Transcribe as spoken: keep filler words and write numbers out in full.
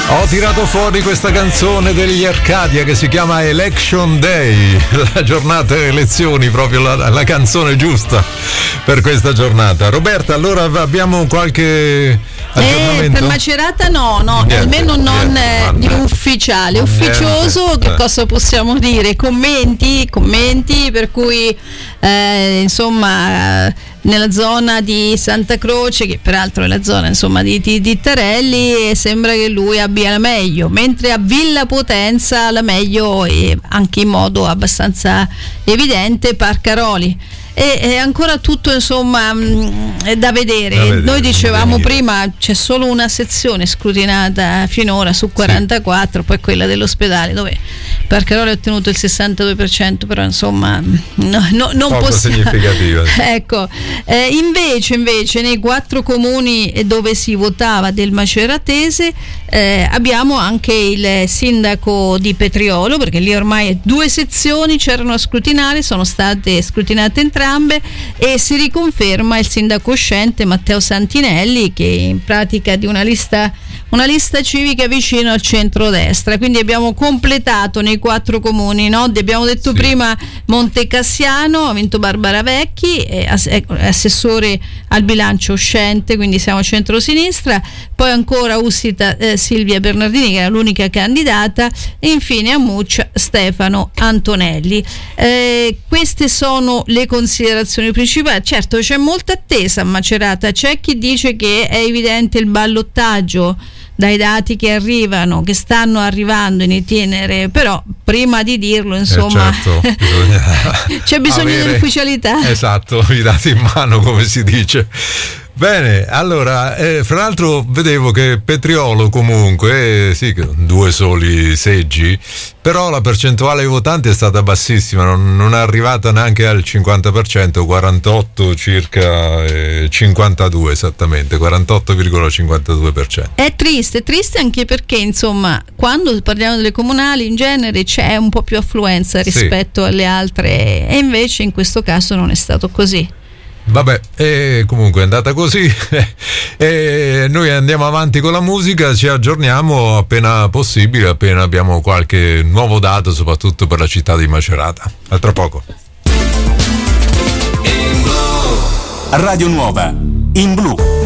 Ho tirato fuori questa canzone degli Arcadia che si chiama Election Day, la giornata delle elezioni, proprio la, la canzone giusta per questa giornata. Roberta, allora abbiamo qualche aggiornamento? Eh, per Macerata no, no, niente, almeno non niente, eh, ufficiale, ufficioso, niente. Che cosa possiamo dire? Commenti, commenti, per cui eh, insomma nella zona di Santa Croce, che peraltro è la zona insomma di, di, di Tarelli, sembra che lui abbia la meglio, mentre a Villa Potenza la meglio è anche in modo abbastanza evidente Parcaroli. E è ancora tutto insomma è da vedere. da vedere Noi dicevamo prima c'è solo una sezione scrutinata finora su quarantaquattro, sì. Poi quella dell'ospedale dove Parcaroli ha ottenuto il sessantadue per cento, però insomma no, no, non poco possiamo significativa. Ecco, eh, invece invece nei quattro comuni dove si votava del maceratese eh, abbiamo anche il sindaco di Petriolo, perché lì ormai due sezioni c'erano a scrutinare, sono state scrutinate entrambe e si riconferma il sindaco uscente Matteo Santinelli, che in pratica di una lista una lista civica vicino al centrodestra. Quindi abbiamo completato nei quattro comuni, no? Abbiamo detto sì. Prima Montecassiano, ha vinto Barbara Vecchi, è assessore al bilancio uscente, quindi siamo centrosinistra, poi ancora Usita eh, Silvia Bernardini, che era l'unica candidata, e infine a Muccia Stefano Antonelli. Eh, queste sono le considerazioni principali. Certo, c'è molta attesa a Macerata, c'è chi dice che è evidente il ballottaggio dai dati che arrivano, che stanno arrivando in itinere, però prima di dirlo insomma eh certo, bisogna c'è bisogno avere, dell'ufficialità. Esatto, i dati in mano, come si dice. Bene, allora, eh, fra l'altro vedevo che Petriolo comunque, eh, sì, due soli seggi, però la percentuale dei votanti è stata bassissima, non, non è arrivata neanche al cinquanta per cento, quarantotto circa, eh, cinquantadue esattamente, quarantotto virgola cinquantadue per cento. È triste, è triste anche perché insomma quando parliamo delle comunali in genere c'è un po' più affluenza rispetto sì. alle altre, e invece in questo caso non è stato così. Vabbè, e comunque è andata così e noi andiamo avanti con la musica, ci aggiorniamo appena possibile, appena abbiamo qualche nuovo dato, soprattutto per la città di Macerata. A tra poco. Radio Nuova in blu.